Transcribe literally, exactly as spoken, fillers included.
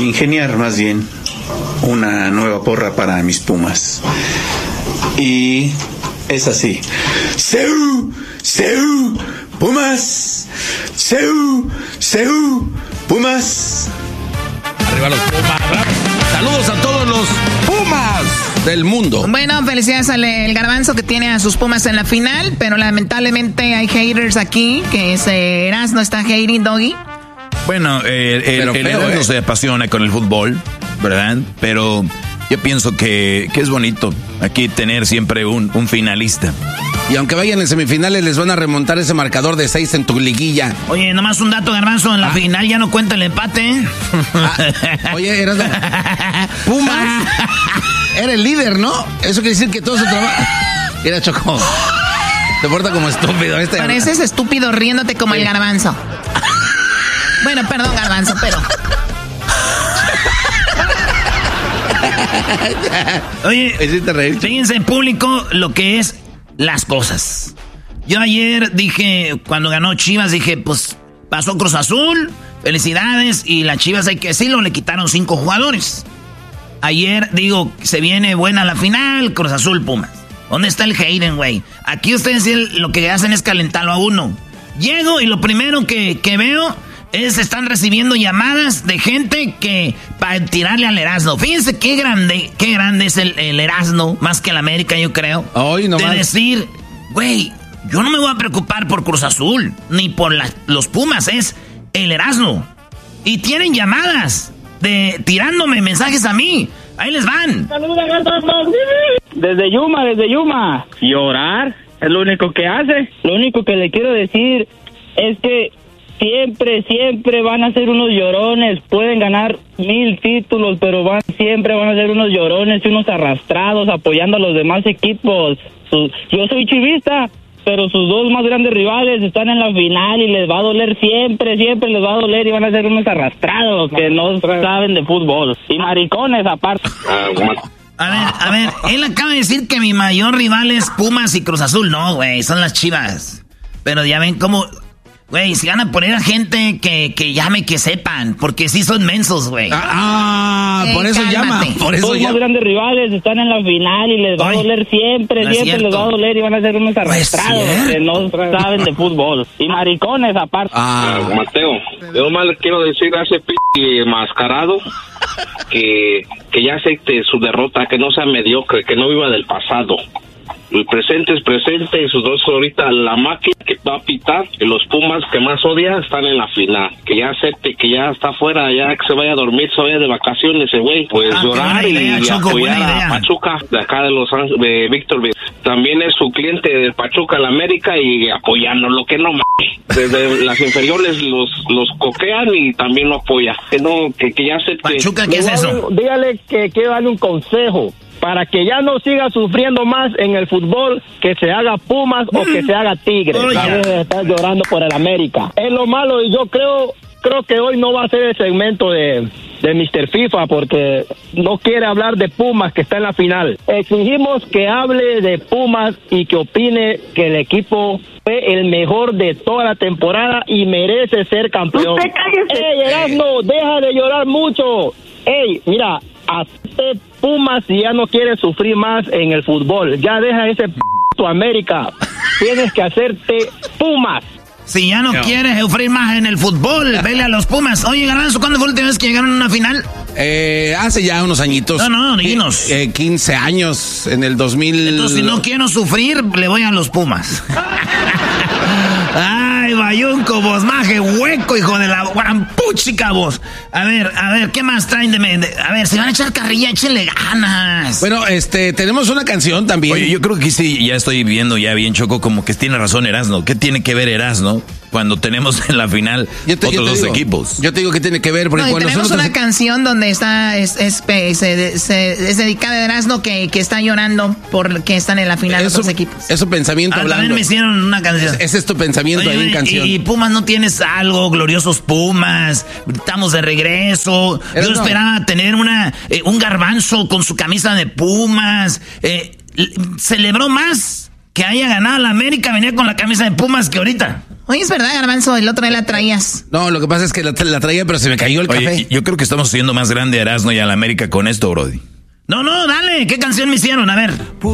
ingeniar más bien una nueva porra para mis Pumas. Y es así. ¡Seu! ¡Seu! ¡Pumas! ¡Seu! ¡Seu! ¡Pumas! Arriba los Pumas. Saludos a todos los Pumas del mundo. Bueno, felicidades al el Garbanzo que tiene a sus Pumas en la final, pero lamentablemente hay haters aquí, que es eh, Erasmo está hating, Doggy. Bueno, eh, el, pero el feo, Erasmo eh. se apasiona con el fútbol, ¿verdad? Pero yo pienso que, que es bonito aquí tener siempre un, un finalista. Y aunque vayan en semifinales, les van a remontar ese marcador de seis en tu liguilla. Oye, nomás un dato, Garbanzo, en la ah. final ya no cuenta el empate. Ah, oye, eras la... Pumas era el líder, ¿no? Eso quiere decir que todo su trabajo... Era Choco. Te porta como estúpido. Este Pareces estúpido riéndote como sí. El Garbanzo. Bueno, perdón, Garbanzo, pero... Oye, fíjense en público lo que es las cosas. Yo ayer dije, cuando ganó Chivas, dije, pues pasó Cruz Azul, felicidades, y las Chivas, hay que decirlo, le quitaron cinco jugadores. Ayer, digo, se viene buena la final, Cruz Azul, Pumas. ¿Dónde está el Hayden, güey? Aquí ustedes lo que hacen es calentarlo a uno. Llego y lo primero que, que veo es están recibiendo llamadas de gente que para tirarle al Erasmo. Fíjense qué grande, qué grande es el, el Erasmo, más que el América, yo creo. Hoy no de más. decir, güey, yo no me voy a preocupar por Cruz Azul, ni por la, los Pumas, es el Erasmo. Y tienen llamadas de tirándome mensajes a mí. Ahí les van. Desde Yuma, desde Yuma. Llorar es lo único que hace. Lo único que le quiero decir es que siempre, siempre van a ser unos llorones. Pueden ganar mil títulos, pero van, siempre van a ser unos llorones y unos arrastrados apoyando a los demás equipos. Sus, yo soy chivista, pero sus dos más grandes rivales están en la final y les va a doler siempre, siempre les va a doler y van a ser unos arrastrados que no saben de fútbol. Y maricones aparte. A ver, a ver, él acaba de decir que mi mayor rival es Pumas y Cruz Azul. No, güey, son las Chivas. Pero ya ven cómo... Güey, si van a poner a gente que, que llame, que sepan, porque sí son mensos, güey. Ah, ah por eso llama, por eso Los llama. más grandes rivales están en la final y les va Oy, a doler siempre, no siempre les va a doler y van a ser unos arrastrados no que no saben de fútbol. Y maricones aparte. Ah, Mateo, yo nomás le quiero decir a ese p*** mascarado que, que ya acepte su derrota, que no sea mediocre, que no viva del pasado. El presente es presente y sus dos ahorita la máquina que va a pitar y los Pumas que más odia están en la final. Que ya acepte que ya está fuera, ya que se vaya a dormir, se vaya de vacaciones ese güey. Pues ah, llorar idea, y Choco, apoyar a Pachuca de acá de Los Ángeles, de Víctor. También es su cliente de Pachuca en la América y apoyando lo que no mames. Desde las inferiores los los coquean y también lo apoya. Que no, que, que ya acepte. Pachuca, ¿qué es eso? Dígale que quiero darle un consejo. Para que ya no siga sufriendo más en el fútbol, que se haga Pumas mm. o que se haga Tigres. Oh, yeah. Estar llorando por el América. Es lo malo y yo creo creo que hoy no va a ser el segmento de, de mister FIFA porque no quiere hablar de Pumas que está en la final. Exigimos que hable de Pumas y que opine que el equipo fue el mejor de toda la temporada y merece ser campeón. ¡Ey, Erasmo, deja de llorar mucho! ¡Ey, mira! Hazte Pumas si ya no quieres sufrir más en el fútbol. Ya deja ese p*** tu América. Tienes que hacerte Pumas. Si ya no, no quieres sufrir más en el fútbol, vele a los Pumas. Oye, Garbanzo, ¿cuándo fue la última vez que llegaron a una final? Eh, hace ya unos añitos. No, no, dinos. Eh, eh, quince años, en el dos mil. Entonces, si no quiero sufrir, le voy a los Pumas. Ay, bayunco, vos, maje, hueco, hijo de la guampuchica, vos. A ver, a ver, ¿qué más traen de, de A ver, si van a echar carrilla, échenle ganas. Bueno, este, tenemos una canción también. Oye, yo creo que sí, ya estoy viendo ya bien, Choco, como que tiene razón Erasmo. ¿Qué tiene que ver Erasmo cuando tenemos en la final yo te, otros yo te dos digo, equipos? Yo te digo que tiene que ver, porque no, cuando tenemos nosotros... una canción donde está, es, es, es, se, se, es dedicada a Erasmo que, que está llorando porque están en la final eso, los dos equipos. Es su pensamiento ah, hablando. También me hicieron una canción. Ese es tu pensamiento. Oye, ahí en canción. Y, y Pumas, no tienes algo, gloriosos Pumas, estamos de regreso. Yo no. esperaba tener una eh, un Garbanzo con su camisa de Pumas. Eh, celebró más que haya ganado la América venía con la camisa de Pumas que ahorita. Oye, es verdad, Garbanzo, el otro día la traías. No, lo que pasa es que la, la traía, pero se me cayó el Oye, café. yo creo que estamos haciendo más grande a Erasmo y a la América con esto, Brody. No, no, dale, ¿qué canción me hicieron? A ver.